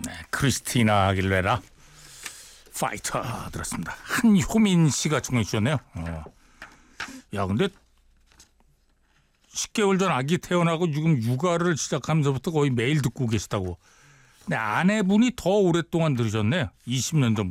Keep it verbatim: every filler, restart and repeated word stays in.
크리스티나 아길레라 파이터 들었습니다. 한효민 씨가 청해 주셨네요. 어. 야 근데 십 개월 전 아기 태어나고 지금 육아를 시작하면서부터 거의 매일 듣고 계시다고. 근데 아내분이 더 오랫동안 들으셨네요. 이십 년 전.